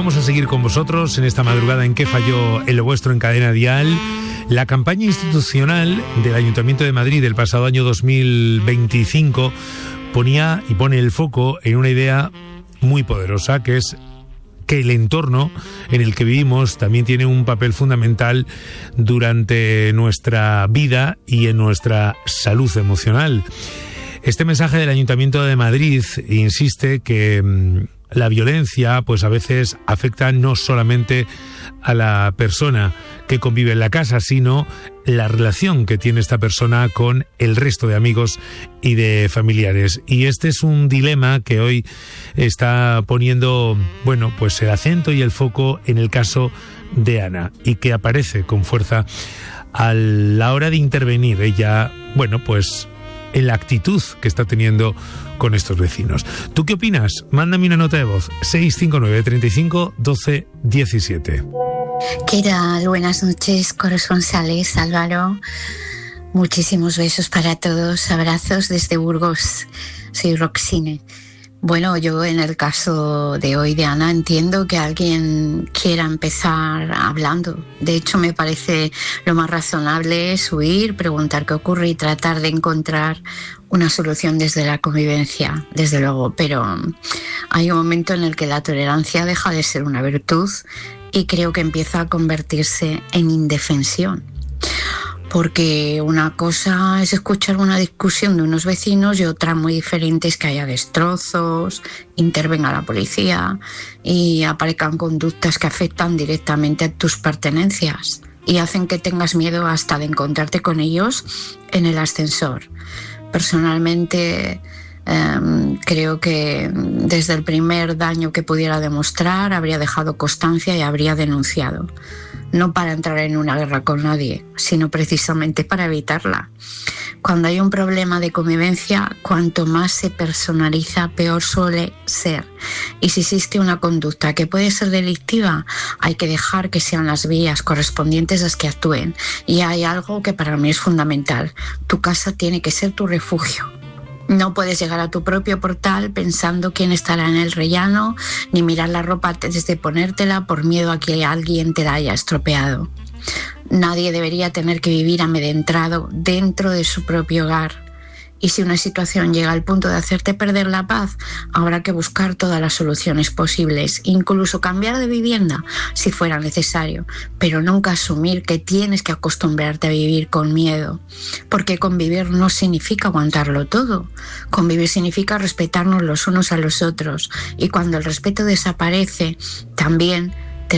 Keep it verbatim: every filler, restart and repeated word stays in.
vamos a seguir con vosotros en esta madrugada en ¿Qué falló en lo vuestro en Cadena Dial? La campaña institucional del Ayuntamiento de Madrid del pasado año dos mil veinticinco ponía y pone el foco en una idea muy poderosa, que es que el entorno en el que vivimos también tiene un papel fundamental durante nuestra vida y en nuestra salud emocional. Este mensaje del Ayuntamiento de Madrid insiste que mmm, la violencia pues a veces afecta no solamente a la persona que convive en la casa, sino la relación que tiene esta persona con el resto de amigos y de familiares. Y este es un dilema que hoy está poniendo, bueno, pues el acento y el foco en el caso de Ana, y que aparece con fuerza a la hora de intervenir ella, bueno, pues en la actitud que está teniendo con estos vecinos. ¿Tú qué opinas? Mándame una nota de voz, seis cinco nueve, treinta y cinco, doce, diecisiete. ¿Qué tal? Buenas noches, corresponsales, Álvaro. Muchísimos besos para todos, abrazos desde Burgos. Soy Roxine. Bueno, yo en el caso de hoy de Ana entiendo que alguien quiera empezar hablando. De hecho, me parece lo más razonable es huir, preguntar qué ocurre y tratar de encontrar una solución desde la convivencia, desde luego. Pero hay un momento en el que la tolerancia deja de ser una virtud y creo que empieza a convertirse en indefensión. Porque una cosa es escuchar una discusión de unos vecinos y otra muy diferente es que haya destrozos, intervenga la policía y aparezcan conductas que afectan directamente a tus pertenencias y hacen que tengas miedo hasta de encontrarte con ellos en el ascensor. Personalmente eh, creo que desde el primer daño que pudiera demostrar habría dejado constancia y habría denunciado. No para entrar en una guerra con nadie, sino precisamente para evitarla. Cuando hay un problema de convivencia, cuanto más se personaliza, peor suele ser. Y si existe una conducta que puede ser delictiva, hay que dejar que sean las vías correspondientes las que actúen. Y hay algo que para mí es fundamental. Tu casa tiene que ser tu refugio. No puedes llegar a tu propio portal pensando quién estará en el rellano, ni mirar la ropa antes de ponértela por miedo a que alguien te la haya estropeado. Nadie debería tener que vivir amedrentado dentro de su propio hogar. Y si una situación llega al punto de hacerte perder la paz, habrá que buscar todas las soluciones posibles, incluso cambiar de vivienda si fuera necesario, pero nunca asumir que tienes que acostumbrarte a vivir con miedo, porque convivir no significa aguantarlo todo. Convivir significa respetarnos los unos a los otros, y cuando el respeto desaparece, también